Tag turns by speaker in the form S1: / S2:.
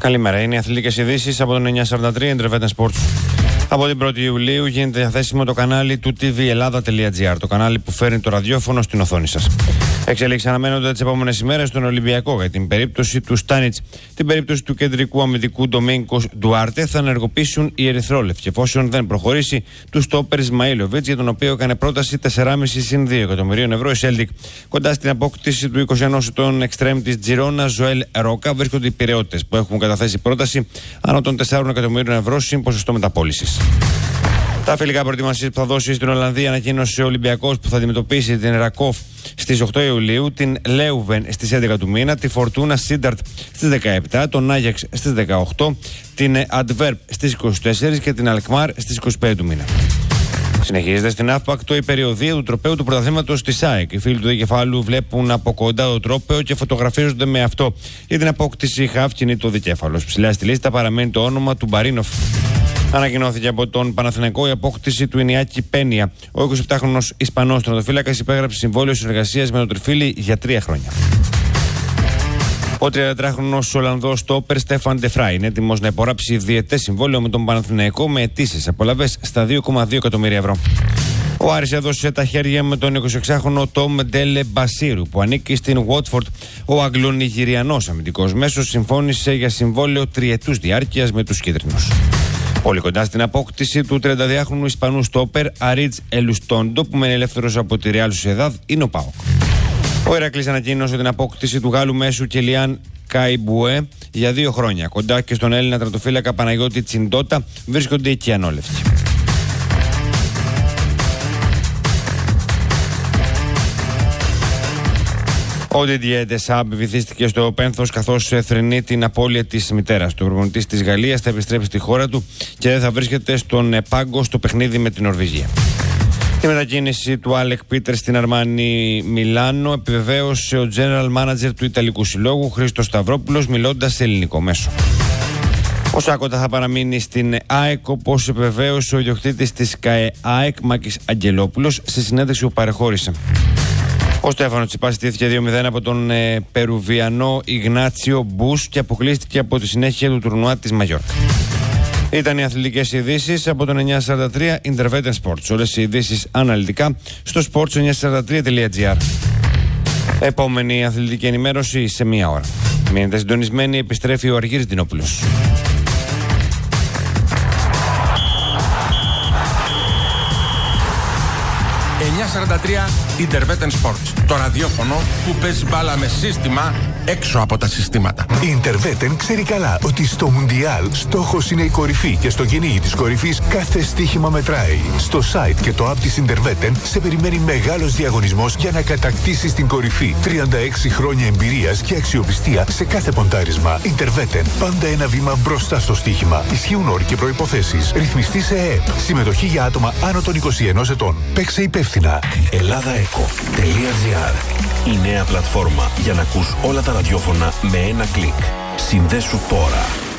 S1: Καλημέρα. Είναι οι αθλητικές ειδήσεις από τον 943 Intervetan Sports. Από την 1η Ιουλίου γίνεται διαθέσιμο το κανάλι του tvellada.gr, το κανάλι που φέρνει το ραδιόφωνο στην οθόνη σας. Εξελίξεις αναμένονται τις επόμενες ημέρες στον Ολυμπιακό για την περίπτωση του Στάνιτς. Την περίπτωση του κεντρικού αμυντικού Ντομίνγκος Ντουάρτε θα ενεργοποιήσουν οι Ερυθρόλευκοι, εφόσον δεν προχωρήσει του στόπερ Ισμαήλοβιτς, για τον οποίο έκανε πρόταση 4,5-2 εκατομμυρίων ευρώ η Σέλτικ. Κοντά στην απόκτηση του 21 ετών εξτρέμ της Τζιρόνα Ζωέλ Ρόκα βρίσκονται οι Πειραιώτες, που έχουν καταθέσει πρόταση άνω των 4 εκατομμυρίων ευρώ συν ποσοστό μεταπώλησης. Τα φιλικά προετοιμασίες που θα δώσει στην Ολλανδία ανακοίνωσε ο Ολυμπιακός, που θα αντιμετωπίσει την Ρακόφ στις 8 Ιουλίου, την Λέουβεν στις 11 του μήνα, τη Φορτούνα Σίνταρτ στις 17, τον Άγιαξ στις 18, την Αντβέρπ στις 24 και την Αλκμάρ στις 25 του μήνα. Συνεχίζεται στην ΑΦΠΑΚ το υπεριοδείο του τροπαίου του πρωταθλήματος της ΑΕΚ. Οι φίλοι του δικεφάλου βλέπουν από κοντά το τρόπαιο και φωτογραφίζονται με αυτό. Για την απόκτηση χάφκινη το δικέφαλος. Ψηλά στη λίστα παραμένει το όνομα του Μπαρίνοφ. Ανακοινώθηκε από τον Παναθηναϊκό η απόκτηση του Ινιάκη Πένια. Ο 27χρονος Ισπανός τερματοφύλακας υπέγραψε συμβόλαιο συνεργασίας με τον Τριφύλι για 3 χρόνια. Ο 33χρονος Ολλανδός στόπερ Στέφαν Ντεφράι είναι έτοιμος να υπογράψει διετές συμβόλαιο με τον Παναθηναϊκό με αιτήσεις απολαβές στα 2,2 εκατομμύρια ευρώ. Ο Άρης έδωσε τα χέρια με τον 26χρονο Τόμ Ντέλε Μπασίρου, που ανήκει στην Watford. Ο Αγγλονιγηριανός αμυντικός μέσος συμφώνησε για συμβόλαιο τριετούς διάρκειας με τους κίτρινους. Πολύ κοντά στην απόκτηση του 32χρονου Ισπανού στόπερ Αρίτζ Ελουστόντο, που μένει ελεύθερος από τη Ρεάλ Σοσιεδάδ, είναι ο ΠΑΟΚ. Ο Ηρακλής ανακοίνωσε την απόκτηση του Γάλλου μέσου Κελιάν Καϊμπουέ για 2 χρόνια. Κοντά και στον Έλληνα τερματοφύλακα Παναγιώτη Τσιντότα βρίσκονται οι Κιανόλευτοι. Ο Didier Deschamps βυθίστηκε στο πένθος καθώς θρηνεί την απώλεια της μητέρας του. Ο προπονητής της Γαλλίας θα επιστρέψει στη χώρα του και δεν θα βρίσκεται στον πάγκο στο παιχνίδι με την Νορβηγία. Τη μετακίνηση του Άλεκ Πίτερ στην Αρμάνι Μιλάνο επιβεβαίωσε ο General Manager του Ιταλικού Συλλόγου, Χρήστος Σταυρόπουλος, μιλώντας σε ελληνικό μέσο. Ο Σάκοτα θα παραμείνει στην ΑΕΚ, όπως επιβεβαίωσε ο ιδιοκτήτης της ΑΕΚ, Μάκης Αγγελόπουλος, σε συνέντευξη που παρεχώρησε. Ο Στέφανος Τσιπάς στήθηκε 2-0 από τον Περουβιανό Ιγνάτσιο Μπούς και αποκλείστηκε από τη συνέχεια του τουρνουά της Μαγιόρκα. Ήταν οι αθλητικές ειδήσεις από τον 943 Intervetan Sports. Όλες οι ειδήσεις αναλυτικά στο sports943.gr. Επόμενη αθλητική ενημέρωση σε 1 ώρα. Μείνετε συντονισμένοι, επιστρέφει ο Αργύρης Δινόπουλος.
S2: 943 Intervetan Sports. Το ραδιόφωνο που παίζει μπάλα με σύστημα έξω από τα συστήματα.
S3: Η Intervetan ξέρει καλά ότι στο Μουντιάλ στόχος είναι η κορυφή και στο κυνήγι της κορυφής κάθε στοίχημα μετράει. Στο site και το app της Intervetan σε περιμένει μεγάλος διαγωνισμός για να κατακτήσεις την κορυφή. 36 χρόνια εμπειρίας και αξιοπιστία σε κάθε ποντάρισμα. Intervetan. Πάντα ένα βήμα μπροστά στο στοίχημα. Ισχύουν όροι και προϋποθέσεις. Ρυθμιστή σε ΕΕΠ. Συμμετοχή για άτομα άνω των 21 ετών. Παίξε υπεύθυνα.
S4: ElladaEco.gr. Η νέα πλατφόρμα για να ακούς όλα τα ραδιόφωνα με ένα κλικ. Συνδέσου τώρα.